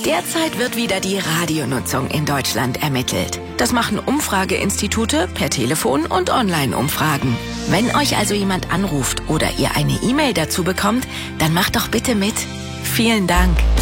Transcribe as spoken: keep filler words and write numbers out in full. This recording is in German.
Derzeit wird wieder die Radionutzung in Deutschland ermittelt. Das machen Umfrageinstitute per Telefon und Online-Umfragen. Wenn euch also jemand anruft oder ihr eine E-Mail dazu bekommt, dann macht doch bitte mit. Vielen Dank.